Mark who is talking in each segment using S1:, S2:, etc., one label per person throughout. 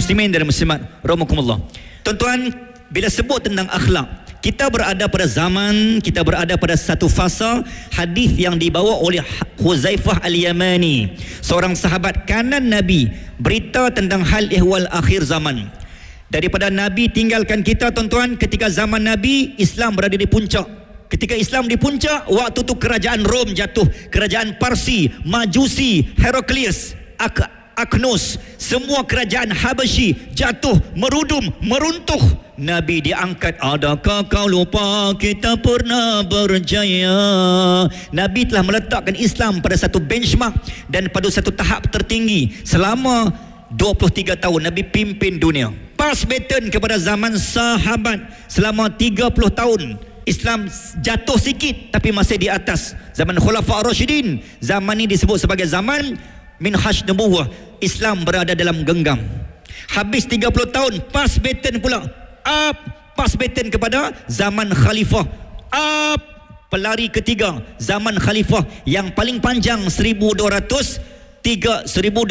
S1: Muslimin dan muslimat rahimakumullah. Tuan-tuan, bila sebut tentang akhlak, kita berada pada zaman, kita berada pada satu fasa hadis yang dibawa oleh Huzaifah Al-Yamani, seorang sahabat kanan Nabi, berita tentang hal ihwal akhir zaman. Daripada Nabi tinggalkan kita, tuan-tuan, ketika zaman Nabi, Islam berada di puncak. Ketika Islam di puncak, waktu tu kerajaan Rom jatuh, kerajaan Parsi, Majusi, Heraklius, Aknos, semua kerajaan Habasyi jatuh, merudum, meruntuh. Nabi diangkat. Adakah kau lupa kita pernah berjaya? Nabi telah meletakkan Islam pada satu benchmark dan pada satu tahap tertinggi. Selama 23 tahun Nabi pimpin dunia. Pass baton kepada zaman sahabat. Selama 30 tahun Islam jatuh sikit tapi masih di atas. Zaman Khulafa Ar-Rasyidin, zaman ini disebut sebagai zaman minhaj nubuwah. Islam berada dalam genggam. Habis 30 tahun, pass baton pula. Pass baton kepada zaman khalifah. Pelari ketiga, zaman khalifah yang paling panjang 1297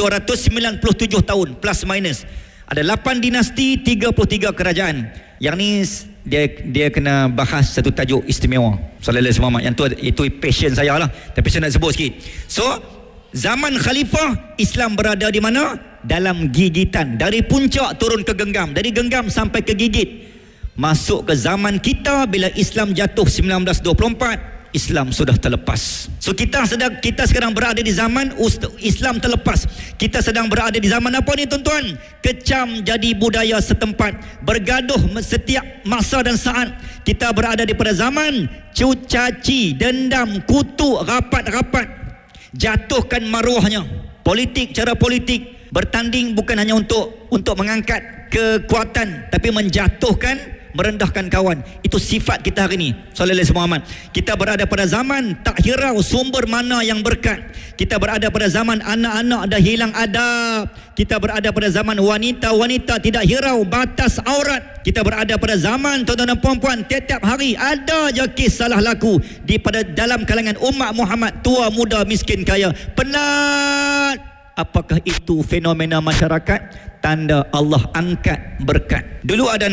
S1: tahun plus minus. Ada 8 dinasti, 33 kerajaan. Yang ni dia kena bahas satu tajuk istimewa. Sallallahu alaihi wasallam. Yang tu itu passion saya lah, tapi saya nak sebut sikit. So zaman khalifah, Islam berada di mana? Dalam gigitan. Dari puncak turun ke genggam, dari genggam sampai ke gigit. Masuk ke zaman kita, bila Islam jatuh 1924, Islam sudah terlepas. So kita sekarang berada di zaman Islam terlepas. Kita sedang berada di zaman apa ni, tuan-tuan? Kecam jadi budaya setempat, bergaduh setiap masa dan saat. Kita berada di pada zaman caci, dendam, kutuk, rapat-rapat. Jatuhkan maruahnya. Politik, cara politik bertanding bukan hanya untuk mengangkat kekuatan, tapi menjatuhkan, merendahkan kawan. Itu sifat kita hari ini. Sallallahu alaihi wasallam. Kita berada pada zaman tak hirau sumber mana yang berkat. Kita berada pada zaman anak-anak dah hilang adab. Kita berada pada zaman wanita-wanita tidak hirau batas aurat. Kita berada pada zaman tuan-tuan dan puan-puan, tiap-tiap hari ada je kes salah laku pada dalam kalangan umat Muhammad, tua, muda, miskin, kaya. Penat. Apakah itu fenomena masyarakat? Tanda Allah angkat berkat. Dulu ada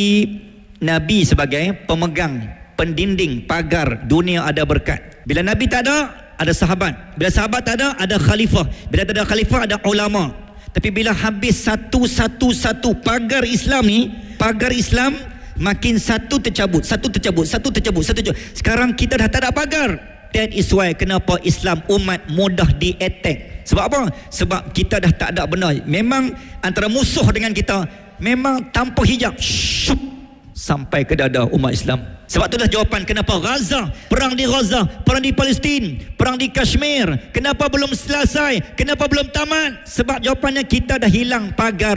S1: Nabi sebagai pemegang, pendinding, pagar dunia ada berkat. Bila Nabi tak ada sahabat. Bila sahabat tak ada khalifah. Bila tak ada khalifah, ada ulama. Tapi bila habis satu pagar Islam ni, pagar Islam makin satu tercabut. Sekarang kita dah tak ada pagar. That is why kenapa Islam umat mudah di-attack. Sebab apa? Sebab kita dah tak ada benar. Memang antara musuh dengan kita, memang tanpa hijab sampai ke dada umat Islam. Sebab itulah jawapan kenapa Gaza, perang di Gaza, perang di Palestin, perang di Kashmir, kenapa belum selesai, kenapa belum tamat? Sebab jawapannya kita dah hilang pagar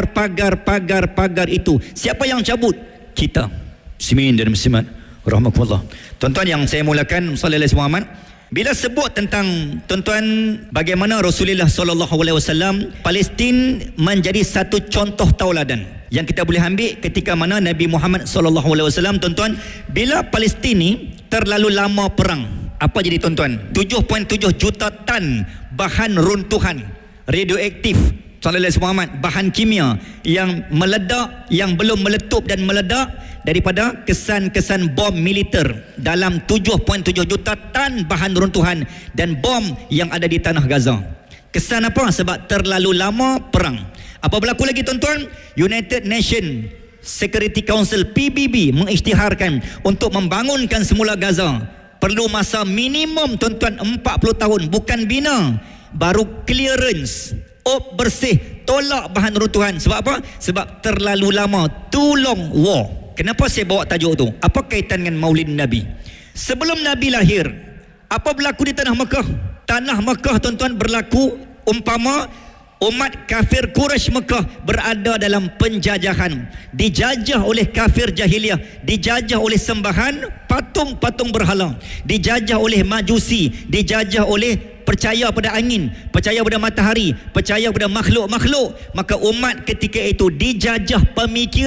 S1: itu. Siapa yang cabut? Kita. Muslimin dan muslimat rahimakumullah. Tuan-tuan, yang saya mulakan sallallahu alaihi wasallam, bila sebut tentang, tuan-tuan, bagaimana Rasulullah sallallahu alaihi wasallam, Palestin menjadi satu contoh tauladan yang kita boleh ambil ketika mana Nabi Muhammad sallallahu alaihi wasallam, tuan-tuan, bila Palestin ni terlalu lama perang, apa jadi, tuan-tuan? 7.7 juta tan bahan runtuhan radioaktif, sallallahu alaihi wasallam, bahan kimia yang meledak, yang belum meletup dan meledak daripada kesan-kesan bom militer dalam 7.7 juta tan bahan runtuhan dan bom yang ada di tanah Gaza. Kesan apa? Sebab terlalu lama perang. Apa berlaku lagi, tuan-tuan? United Nations Security Council PBB mengisytiharkan untuk membangunkan semula Gaza. Perlu masa minimum, tuan-tuan, 40 tahun. Bukan bina, baru clearance, bersih, tolak bahan runtuhan. Sebab apa? Sebab terlalu lama, too long war. Kenapa saya bawa tajuk tu? Apa kaitan dengan Maulid Nabi? Sebelum Nabi lahir, apa berlaku di tanah Mekah? Tanah Mekah, tuan-tuan, berlaku umpama umat kafir Quraisy Mekah berada dalam penjajahan, dijajah oleh kafir jahiliyah, dijajah oleh sembahan patung-patung berhala, dijajah oleh Majusi, dijajah oleh percaya pada angin, percaya pada matahari, percaya pada makhluk-makhluk. Maka umat ketika itu dijajah pemikiran